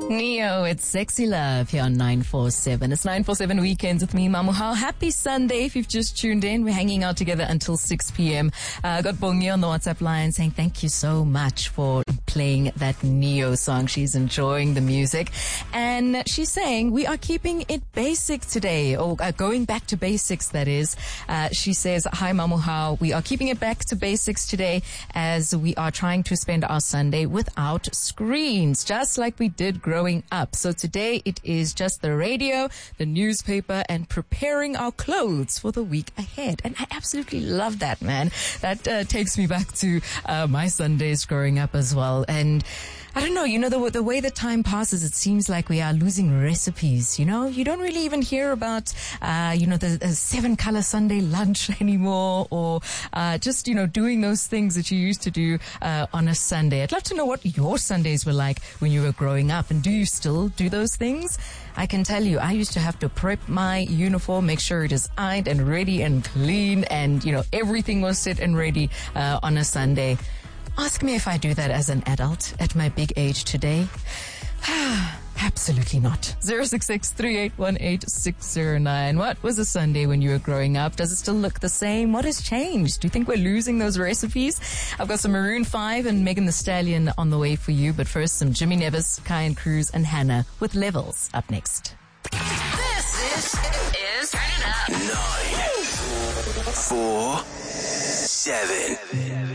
Neo, it's Sexy Love here on 947. It's 947 Weekends with me, Mamuhao. Happy Sunday if you've just tuned in. We're hanging out together until 6 p.m. Got Bongi on the WhatsApp line saying thank you so much for playing that Neo song. She's enjoying the music. And she's saying we are keeping it basic today, or going back to basics, that is. She says, hi Mamuhao, we are keeping it back to basics today as we are trying to spend our Sunday without screens, just like we did growing up. So today it is just the radio, the newspaper, and preparing our clothes for the week ahead. And I absolutely love that, man. That takes me back to my Sundays growing up as well. And I don't know, the way the time passes, it seems like we are losing recipes, you don't really even hear about, the 7-color Sunday lunch anymore, or, just, doing those things that you used to do, on a Sunday. I'd love to know what your Sundays were like when you were growing up, and do you still do those things? I can tell you, I used to have to prep my uniform, make sure it is ironed and ready and clean, and, everything was set and ready, on a Sunday. Ask me if I do that as an adult at my big age today. Absolutely not. 066-3818-609. What was a Sunday when you were growing up? Does it still look the same? What has changed? Do you think we're losing those recipes? I've got some Maroon 5 and Megan Thee Stallion on the way for you. But first, some Jimmy Nevis, Kyan Cruz, and Hannah with Levels up next. This is Turn It Up. 9, 4, 7.